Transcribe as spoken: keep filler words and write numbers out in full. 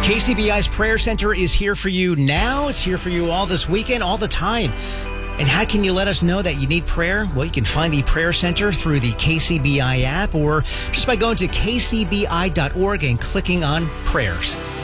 K C B I's Prayer Center is here for you now. It's here for you all this weekend, all the time. And how can you let us know that you need prayer? Well, you can find the Prayer Center through the K C B I app or just by going to k c b i dot org and clicking on prayers.